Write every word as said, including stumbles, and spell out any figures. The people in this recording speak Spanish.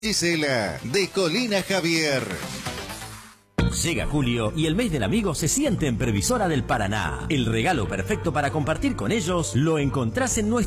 Gisela, de Colina Javier. Llega julio y el mes del amigo se siente en Previsora del Paraná. El regalo perfecto para compartir con ellos lo encontrás en nuestro